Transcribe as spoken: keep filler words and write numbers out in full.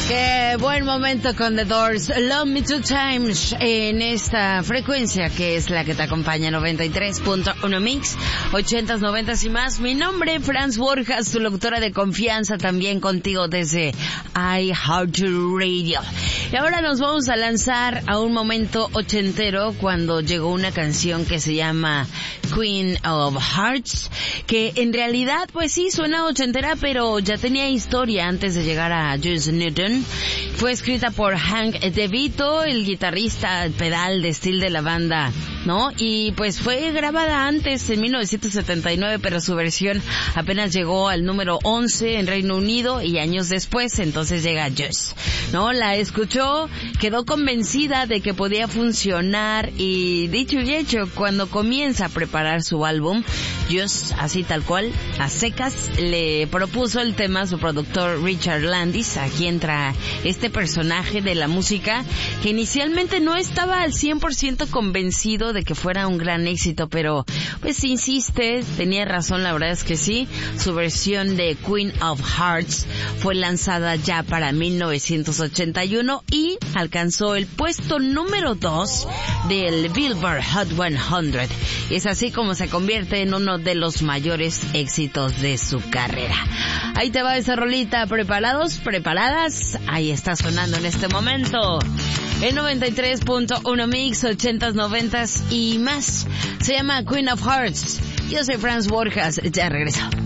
Qué buen momento con The Doors, Love Me Two Times, en esta frecuencia que es la que te acompaña, noventa y tres punto uno Mix, ochentas, noventas y más. Mi nombre, Franz Borjas, tu locutora de confianza, también contigo desde iHeartRadio. Y ahora nos vamos a lanzar a un momento ochentero cuando llegó una canción que se llama Queen of Hearts, que en realidad pues sí suena ochentera, pero ya tenía historia antes de llegar a Juice Newton. Fue escrita por Hank DeVito, el guitarrista pedal de estilo de la banda, ¿no? Y pues fue grabada antes, en mil novecientos setenta y nueve, pero su versión apenas llegó al número once en Reino Unido y años después, entonces llega Juice, ¿no? La escuchó, quedó convencida de que podía funcionar y dicho y hecho, cuando comienza a preparar su álbum, Juice, así tal cual, a secas, le propuso el tema a su productor Richard Landis. Aquí entra este personaje de la música que inicialmente no estaba al cien por ciento convencido de que fuera un gran éxito, pero pues insiste, tenía razón, la verdad es que sí. Su versión de Queen of Hearts fue lanzada ya para mil novecientos ochenta y uno y alcanzó el puesto número dos del Billboard Hot cien. Es así como se convierte en uno de los mayores éxitos de su carrera. Ahí te va esa rolita. ¿Preparados? ¿Preparadas? Ahí está sonando en este momento. El noventa y tres punto uno Mix, ochentas, noventas y más. Se llama Queen of Hearts. Yo soy Franz Borjas. Ya regreso.